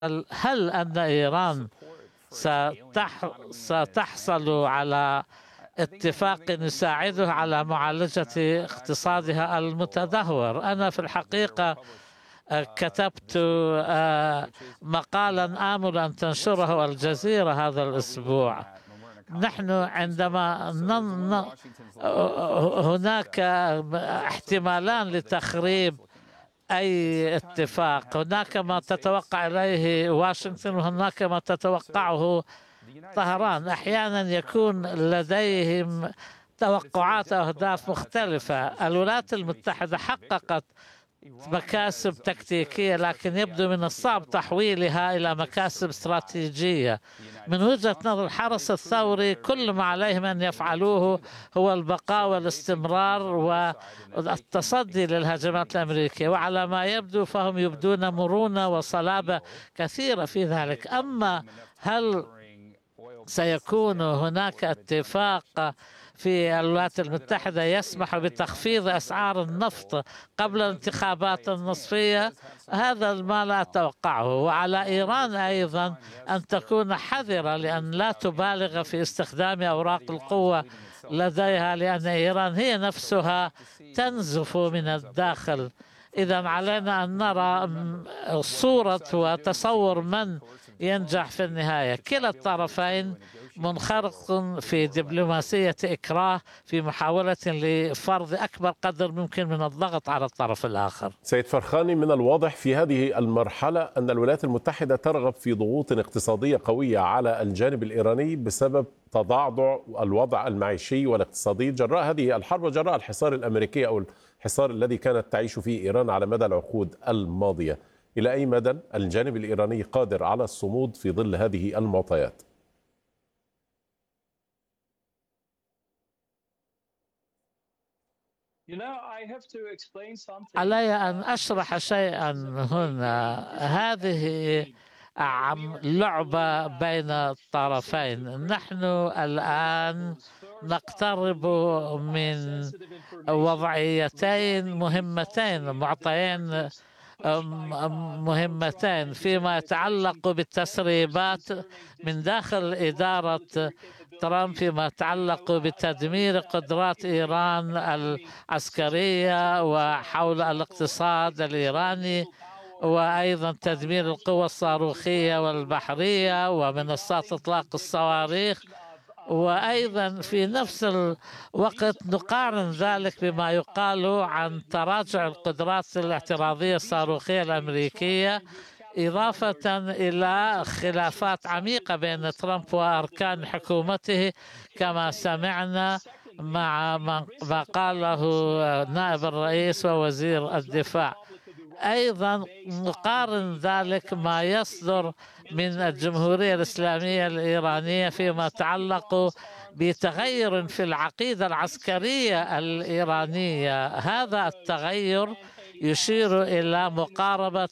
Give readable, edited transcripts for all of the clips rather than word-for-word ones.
هل أن إيران ستحصل على اتفاق يساعده على معالجة اقتصادها المتدهور؟ أنا في الحقيقة كتبت مقالا آمل أن تنشره الجزيرة هذا الأسبوع. نحن عندما هناك احتمالان لتخريب أي اتفاق، هناك ما تتوقع إليه واشنطن وهناك ما تتوقعه طهران. أحيانا يكون لديهم توقعات أو أهداف مختلفة. الولايات المتحدة حققت مكاسب تكتيكية، لكن يبدو من الصعب تحويلها إلى مكاسب استراتيجية. من وجهة نظر الحرس الثوري، كل ما عليهم أن يفعلوه هو البقاء والاستمرار والتصدي للهجمات الأمريكية، وعلى ما يبدو فهم يبدون مرونة وصلابة كثيرة في ذلك. أما هل سيكون هناك اتفاق في الولايات المتحدة يسمح بتخفيض أسعار النفط قبل الانتخابات النصفية؟ هذا ما لا أتوقعه. وعلى إيران أيضا أن تكون حذرة لأن لا تبالغ في استخدام أوراق القوة لديها، لأن إيران هي نفسها تنزف من الداخل. إذا علينا أن نرى صورة وتصور من ينجح في النهاية. كلا الطرفين منخرط في دبلوماسية إكراه في محاولة لفرض أكبر قدر ممكن من الضغط على الطرف الآخر. سيد فرخاني، من الواضح في هذه المرحلة أن الولايات المتحدة ترغب في ضغوط اقتصادية قوية على الجانب الإيراني بسبب تضعضع الوضع المعيشي والاقتصادي جراء هذه الحرب وجراء الحصار الأمريكي أو الحصار الذي كانت تعيش فيه إيران على مدى العقود الماضية. إلى أي مدى الجانب الإيراني قادر على الصمود في ظل هذه المعطيات؟ علي أن أشرح شيئا هنا. هذه لعبة بين الطرفين. نحن الآن نقترب من وضعيتين مهمتين، معطيين مهمتين فيما يتعلق بالتسريبات من داخل إدارة ترامب فيما يتعلق بتدمير قدرات إيران العسكرية وحول الاقتصاد الإيراني، وأيضا تدمير القوى الصاروخية والبحرية ومنصات إطلاق الصواريخ. وأيضا في نفس الوقت نقارن ذلك بما يقال عن تراجع القدرات الاعتراضية الصاروخية الأمريكية، إضافة إلى خلافات عميقة بين ترامب وأركان حكومته كما سمعنا مع ما قاله نائب الرئيس ووزير الدفاع. أيضا نقارن ذلك ما يصدر من الجمهورية الإسلامية الإيرانية فيما يتعلق بتغير في العقيدة العسكرية الإيرانية. هذا التغير يشير إلى مقاربة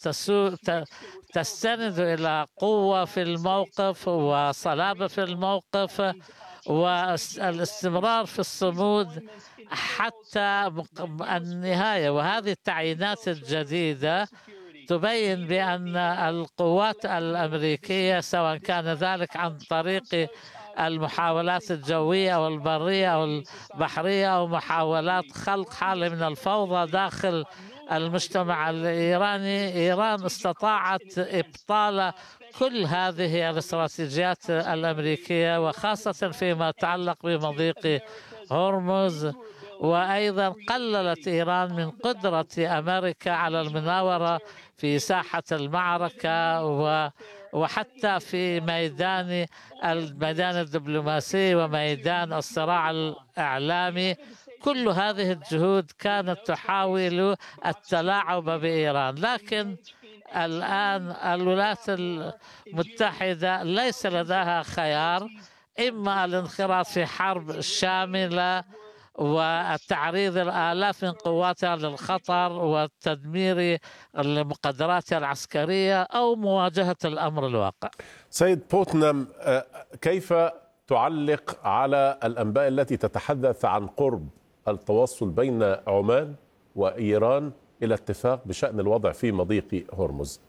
تستند إلى قوة في الموقف وصلابة في الموقف والاستمرار في الصمود حتى النهاية. وهذه التعيينات الجديدة تبين بأن القوات الأمريكية سواء كان ذلك عن طريق المحاولات الجوية أو البرية أو البحرية أو محاولات خلق حالة من الفوضى داخل المجتمع الإيراني، إيران استطاعت إبطال كل هذه الاستراتيجيات الأمريكية، وخاصة فيما يتعلق بمضيق هرمز. وأيضا قللت إيران من قدرة أمريكا على المناورة في ساحة المعركة وحتى في الميدان الدبلوماسي وميدان الصراع الإعلامي. كل هذه الجهود كانت تحاول التلاعب بإيران، لكن الآن الولايات المتحدة ليس لديها خيار، إما الانخراط في حرب شاملة وتعريض الآلاف من قواتها للخطر وتدمير المقدرات العسكرية أو مواجهة الأمر الواقع. سيد بوتنام، كيف تعلق على الأنباء التي تتحدث عن قرب التوصل بين عمان وإيران إلى اتفاق بشأن الوضع في مضيق هرمز؟